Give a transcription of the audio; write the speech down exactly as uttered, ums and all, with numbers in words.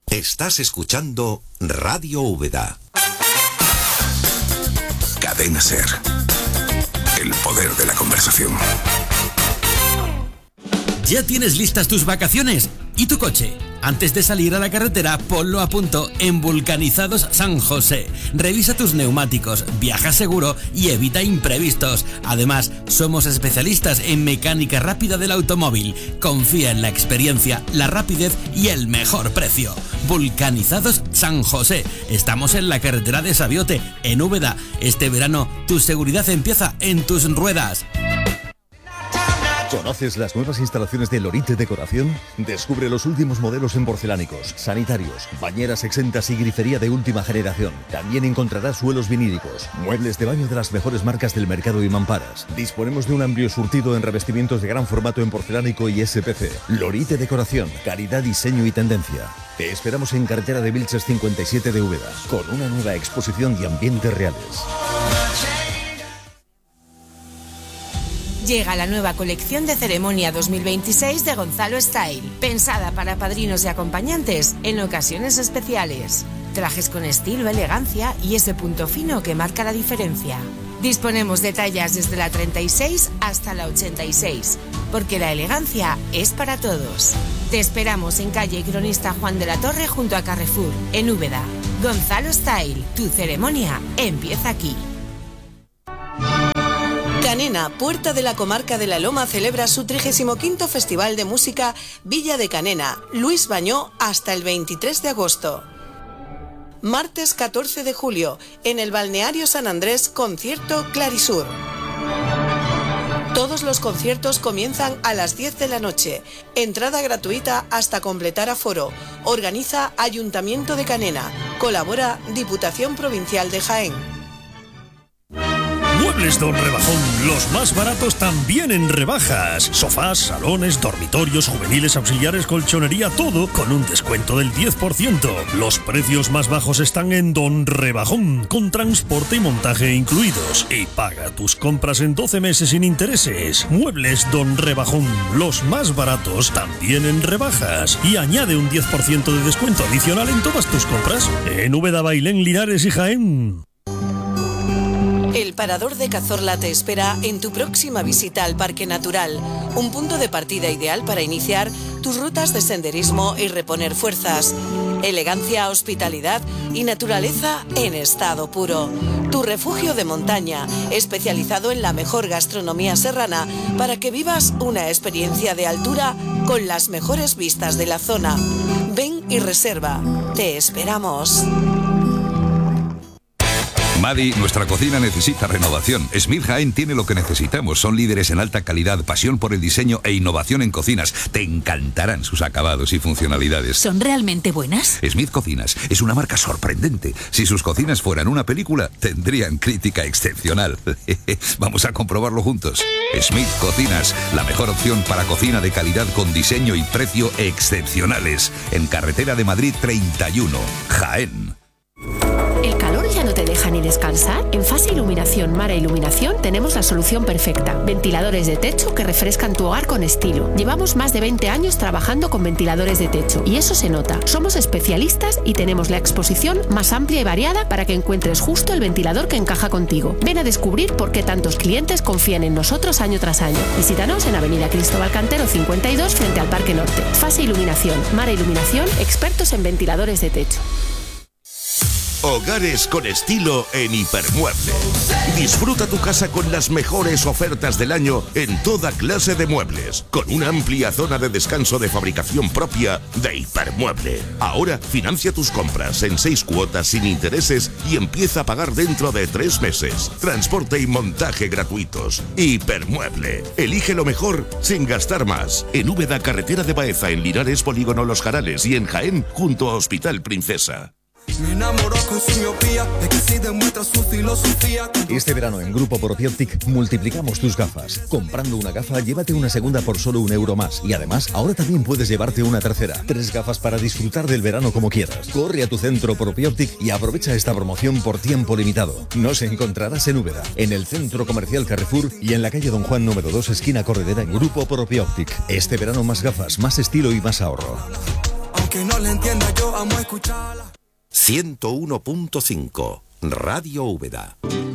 Estás escuchando Radio Úbeda. Cadena Ser. El poder de la conversación. ¿Ya tienes listas tus vacaciones? ¿Y tu coche? Antes de salir a la carretera, ponlo a punto en Vulcanizados San José. Revisa tus neumáticos, viaja seguro y evita imprevistos. Además, somos especialistas en mecánica rápida del automóvil. Confía en la experiencia, la rapidez y el mejor precio. Vulcanizados San José. Estamos en la carretera de Sabiote, en Úbeda. Este verano, tu seguridad empieza en tus ruedas. ¿Conoces las nuevas instalaciones de Lorite Decoración? Descubre los últimos modelos en porcelánicos, sanitarios, bañeras exentas y grifería de última generación. También encontrarás suelos vinílicos, muebles de baño de las mejores marcas del mercado y mamparas. Disponemos de un amplio surtido en revestimientos de gran formato en porcelánico y S P C. Lorite Decoración, calidad, diseño y tendencia. Te esperamos en carretera de Vilches cincuenta y siete de Úbeda, con una nueva exposición de ambientes reales. Llega la nueva colección de ceremonia dos mil veintiséis de Gonzalo Style, pensada para padrinos y acompañantes en ocasiones especiales. Trajes con estilo, elegancia y ese punto fino que marca la diferencia. Disponemos de tallas desde la treinta y seis hasta la ochenta y seis, porque la elegancia es para todos. Te esperamos en calle Cronista Juan de la Torre junto a Carrefour, en Úbeda. Gonzalo Style, tu ceremonia empieza aquí. Canena, puerta de la comarca de La Loma, celebra su trigésimo quinto Festival de Música Villa de Canena, Luis Bañó, hasta el veintitrés de agosto. Martes catorce de julio, en el Balneario San Andrés, concierto Clarisur. Todos los conciertos comienzan a las diez de la noche. Entrada gratuita hasta completar aforo. Organiza Ayuntamiento de Canena. Colabora Diputación Provincial de Jaén. Muebles Don Rebajón, los más baratos también en rebajas. Sofás, salones, dormitorios, juveniles, auxiliares, colchonería, todo con un descuento del diez por ciento. Los precios más bajos están en Don Rebajón, con transporte y montaje incluidos. Y paga tus compras en doce meses sin intereses. Muebles Don Rebajón, los más baratos también en rebajas. Y añade un diez por ciento de descuento adicional en todas tus compras. En Úbeda, Bailén, Linares y Jaén. El Parador de Cazorla te espera en tu próxima visita al Parque Natural, un punto de partida ideal para iniciar tus rutas de senderismo y reponer fuerzas. Elegancia, hospitalidad y naturaleza en estado puro. Tu refugio de montaña, especializado en la mejor gastronomía serrana, para que vivas una experiencia de altura con las mejores vistas de la zona. Ven y reserva. Te esperamos. Madi, nuestra cocina necesita renovación. Smith Jaén tiene lo que necesitamos. Son líderes en alta calidad, pasión por el diseño e innovación en cocinas. Te encantarán sus acabados y funcionalidades. ¿Son realmente buenas? Smith Cocinas es una marca sorprendente. Si sus cocinas fueran una película, tendrían crítica excepcional. Vamos a comprobarlo juntos. Smith Cocinas, la mejor opción para cocina de calidad con diseño y precio excepcionales. En Carretera de Madrid treinta y uno, Jaén. ¿El calor ya no te deja ni descansar? En Fase Iluminación Mara Iluminación tenemos la solución perfecta. Ventiladores de techo que refrescan tu hogar con estilo. Llevamos más de veinte años trabajando con ventiladores de techo y eso se nota. Somos especialistas y tenemos la exposición más amplia y variada para que encuentres justo el ventilador que encaja contigo. Ven a descubrir por qué tantos clientes confían en nosotros año tras año. Visítanos en Avenida Cristóbal Cantero cincuenta y dos frente al Parque Norte. Fase Iluminación Mara Iluminación, expertos en ventiladores de techo. Hogares con estilo en Hipermueble. Disfruta tu casa con las mejores ofertas del año en toda clase de muebles, con una amplia zona de descanso de fabricación propia de Hipermueble. Ahora financia tus compras en seis cuotas sin intereses y empieza a pagar dentro de tres meses. Transporte y montaje gratuitos. Hipermueble. Elige lo mejor sin gastar más. En Úbeda, carretera de Baeza, en Linares, Polígono Los Jarales y en Jaén, junto a Hospital Princesa. Me enamoró con su miopía, es que si demuestra su filosofía. Este verano en Grupo Propioptic multiplicamos tus gafas. Comprando una gafa, llévate una segunda por solo un euro más. Y además, ahora también puedes llevarte una tercera. Tres gafas para disfrutar del verano como quieras. Corre a tu centro Propioptic y aprovecha esta promoción por tiempo limitado. Nos encontrarás en Úbeda, en el Centro Comercial Carrefour y en la calle Don Juan número dos, esquina Corredera, en Grupo Propioptic. Este verano más gafas, más estilo y más ahorro. aunque no le entienda yo amo escucharla. ciento uno punto cinco Radio Úbeda.